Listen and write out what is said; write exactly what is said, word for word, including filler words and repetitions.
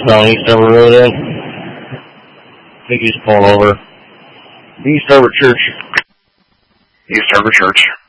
eastbound East Harbor Road in. I think he's pulling over. East Harbor Church. East Harbor Church.